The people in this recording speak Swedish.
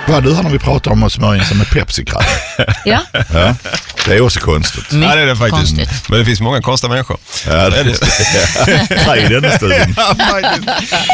Vad du har när vi pratar om att smörja in sig med Pepsi-kraft. Ja. Ja, det är också konstigt. Ja, det är det faktiskt. Konstigt. Men det finns många konstiga människor. Ja, det är det. I den stunden. Ja, faktiskt.